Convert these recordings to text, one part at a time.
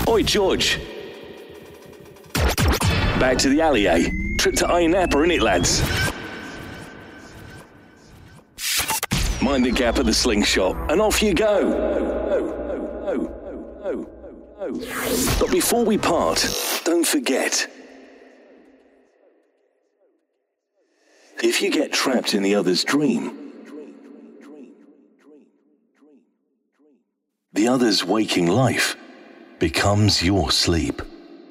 Oi, George. Back to the alley, eh? Trip to Ayia Napa, innit, lads? Mind the gap at the slingshot, and off you go. But before we part, don't forget. If you get trapped in the other's dream, the other's waking life becomes your sleep.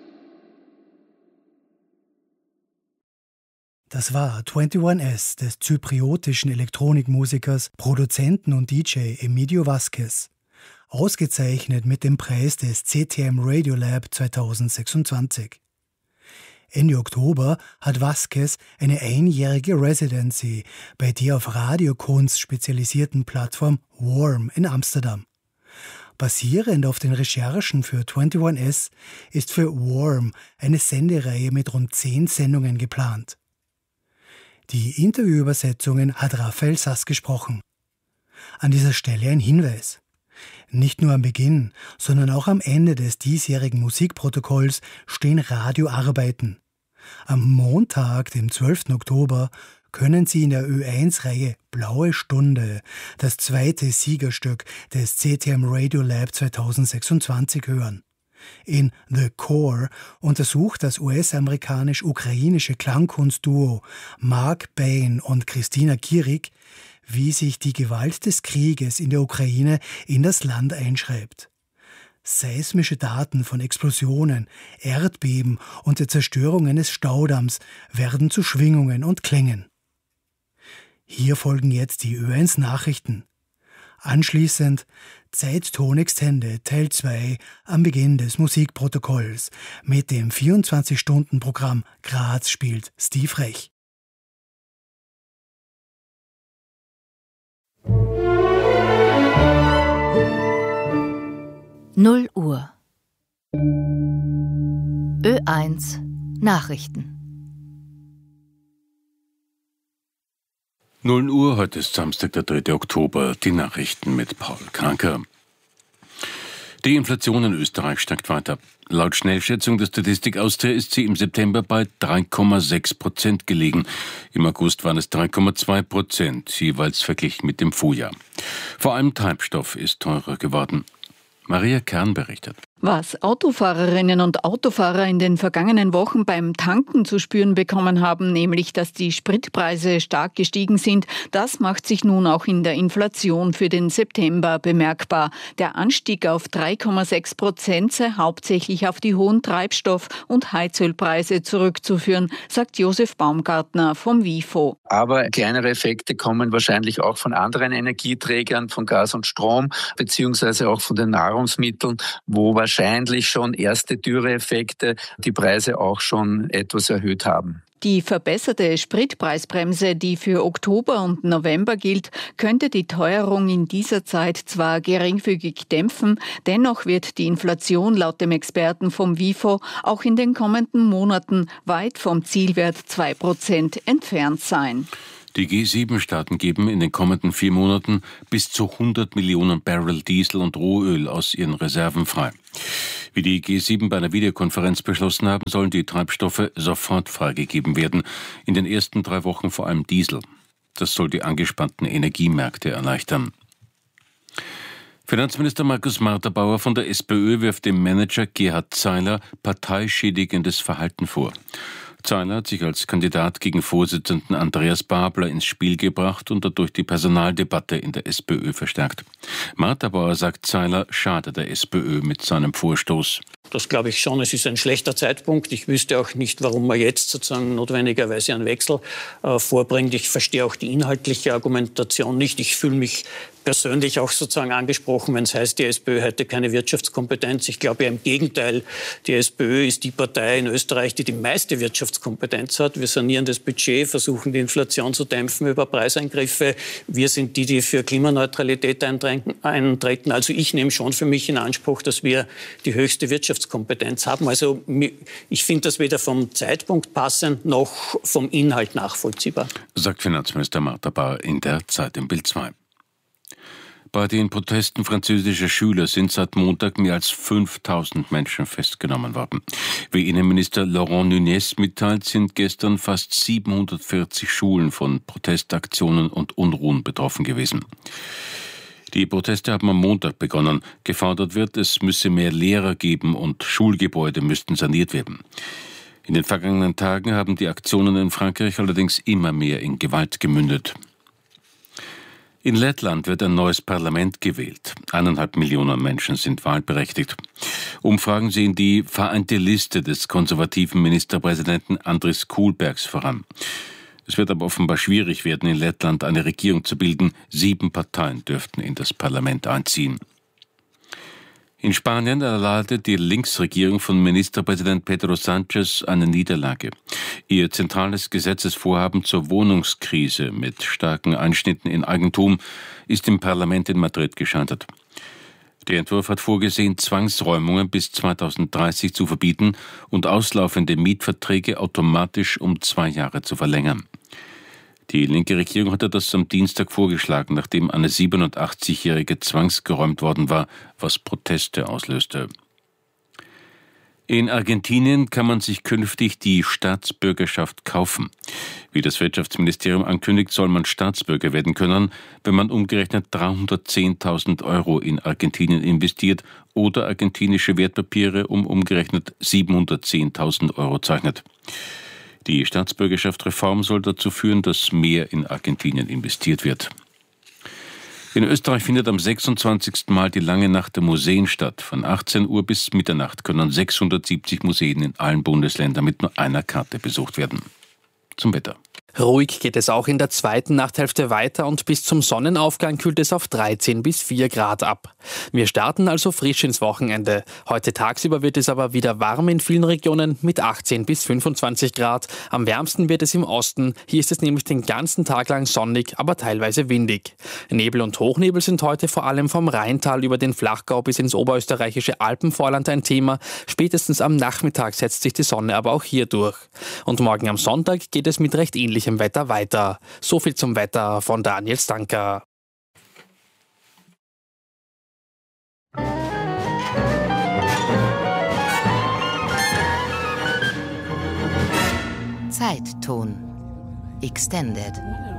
Das war 21S des zypriotischen Elektronikmusikers, Produzenten und DJ Emidio Vazquez. Ausgezeichnet mit dem Preis des CTM Radiolab 2026. Ende Oktober hat Vazquez eine einjährige Residency bei der auf Radiokunst spezialisierten Plattform Warm in Amsterdam. Basierend auf den Recherchen für 21S ist für Warm eine Sendereihe mit rund 10 Sendungen geplant. Die Interviewübersetzungen hat Raphael Sass gesprochen. An dieser Stelle ein Hinweis. Nicht nur am Beginn, sondern auch am Ende des diesjährigen Musikprotokolls stehen Radioarbeiten. Am Montag, dem 12. Oktober, können Sie in der Ö1-Reihe Blaue Stunde das zweite Siegerstück des CTM Radiolab 2026 hören. In The Core untersucht das US-amerikanisch-ukrainische Klangkunstduo Mark Bain und Christina Kierig, wie sich die Gewalt des Krieges in der Ukraine in das Land einschreibt. Seismische Daten von Explosionen, Erdbeben und der Zerstörung eines Staudamms werden zu Schwingungen und Klängen. Hier folgen jetzt die Ö1 Nachrichten. Anschließend Zeitton Extended Teil 2 am Beginn des Musikprotokolls mit dem 24-Stunden-Programm Graz spielt Steve Rech. 0 Uhr. Ö1 Nachrichten. 0 Uhr, heute ist Samstag, der 3. Oktober. Die Nachrichten mit Paul Kranker. Die Inflation in Österreich steigt weiter. Laut Schnellschätzung der Statistik Austria ist sie im September bei 3,6% gelegen. Im August waren es 3,2%, jeweils verglichen mit dem Vorjahr. Vor allem Treibstoff ist teurer geworden. Maria Kern berichtet. Was Autofahrerinnen und Autofahrer in den vergangenen Wochen beim Tanken zu spüren bekommen haben, nämlich dass die Spritpreise stark gestiegen sind, das macht sich nun auch in der Inflation für den September bemerkbar. Der Anstieg auf 3,6% sei hauptsächlich auf die hohen Treibstoff- und Heizölpreise zurückzuführen, sagt Josef Baumgartner vom WIFO. Aber kleinere Effekte kommen wahrscheinlich auch von anderen Energieträgern, von Gas und Strom, beziehungsweise auch von den Nahrungsmitteln, wo wahrscheinlich schon erste Dürreeffekte die Preise auch schon etwas erhöht haben. Die verbesserte Spritpreisbremse, die für Oktober und November gilt, könnte die Teuerung in dieser Zeit zwar geringfügig dämpfen, dennoch wird die Inflation laut dem Experten vom WIFO auch in den kommenden Monaten weit vom Zielwert 2% entfernt sein. Die G7-Staaten geben in den kommenden 4 Monaten bis zu 100 Millionen Barrel Diesel und Rohöl aus ihren Reserven frei. Wie die G7 bei einer Videokonferenz beschlossen haben, sollen die Treibstoffe sofort freigegeben werden. In den ersten 3 Wochen vor allem Diesel. Das soll die angespannten Energiemärkte erleichtern. Finanzminister Markus Marterbauer von der SPÖ wirft dem Manager Gerhard Zeiler parteischädigendes Verhalten vor. Zeiler hat sich als Kandidat gegen Vorsitzenden Andreas Babler ins Spiel gebracht und dadurch die Personaldebatte in der SPÖ verstärkt. Marterbauer sagt, Zeiler schade der SPÖ mit seinem Vorstoß. Das glaube ich schon. Es ist ein schlechter Zeitpunkt. Ich wüsste auch nicht, warum man jetzt sozusagen notwendigerweise einen Wechsel vorbringt. Ich verstehe auch die inhaltliche Argumentation nicht. Ich fühle mich persönlich auch sozusagen angesprochen, wenn es heißt, die SPÖ hätte keine Wirtschaftskompetenz. Ich glaube ja im Gegenteil, die SPÖ ist die Partei in Österreich, die die meiste Wirtschaftskompetenz hat. Wir sanieren das Budget, versuchen die Inflation zu dämpfen über Preiseingriffe. Wir sind die, die für Klimaneutralität eintreten. Also ich nehme schon für mich in Anspruch, dass wir die höchste Wirtschaftskompetenz haben. Also ich finde das weder vom Zeitpunkt passend noch vom Inhalt nachvollziehbar. Sagt Finanzminister Marterbauer in der Zeit im Bild 2. Bei den Protesten französischer Schüler sind seit Montag mehr als 5000 Menschen festgenommen worden. Wie Innenminister Laurent Nunez mitteilt, sind gestern fast 740 Schulen von Protestaktionen und Unruhen betroffen gewesen. Die Proteste haben am Montag begonnen. Gefordert wird, es müsse mehr Lehrer geben und Schulgebäude müssten saniert werden. In den vergangenen Tagen haben die Aktionen in Frankreich allerdings immer mehr in Gewalt gemündet. In Lettland wird ein neues Parlament gewählt. 1,5 Millionen Menschen sind wahlberechtigt. Umfragen sehen die vereinte Liste des konservativen Ministerpräsidenten Andris Kulbergs voran. Es wird aber offenbar schwierig werden, in Lettland eine Regierung zu bilden. 7 Parteien dürften in das Parlament einziehen. In Spanien erleidet die Linksregierung von Ministerpräsident Pedro Sánchez eine Niederlage. Ihr zentrales Gesetzesvorhaben zur Wohnungskrise mit starken Einschnitten in Eigentum ist im Parlament in Madrid gescheitert. Der Entwurf hat vorgesehen, Zwangsräumungen bis 2030 zu verbieten und auslaufende Mietverträge automatisch um 2 Jahre zu verlängern. Die linke Regierung hatte das am Dienstag vorgeschlagen, nachdem eine 87-Jährige zwangsgeräumt worden war, was Proteste auslöste. In Argentinien kann man sich künftig die Staatsbürgerschaft kaufen. Wie das Wirtschaftsministerium ankündigt, soll man Staatsbürger werden können, wenn man umgerechnet 310.000 Euro in Argentinien investiert oder argentinische Wertpapiere um umgerechnet 710.000 Euro zeichnet. Die Staatsbürgerschaftsreform soll dazu führen, dass mehr in Argentinien investiert wird. In Österreich findet am 26. Mal die Lange Nacht der Museen statt. Von 18 Uhr bis Mitternacht können 670 Museen in allen Bundesländern mit nur einer Karte besucht werden. Zum Wetter. Ruhig geht es auch in der zweiten Nachthälfte weiter und bis zum Sonnenaufgang kühlt es auf 13 bis 4 Grad ab. Wir starten also frisch ins Wochenende. Heute tagsüber wird es aber wieder warm in vielen Regionen mit 18 bis 25 Grad. Am wärmsten wird es im Osten. Hier ist es nämlich den ganzen Tag lang sonnig, aber teilweise windig. Nebel und Hochnebel sind heute vor allem vom Rheintal über den Flachgau bis ins oberösterreichische Alpenvorland ein Thema. Spätestens am Nachmittag setzt sich die Sonne aber auch hier durch. Und morgen am Sonntag geht es mit recht ähnlichem Wetter weiter. So viel zum Wetter von Daniel Stanker. Zeitton. Extended.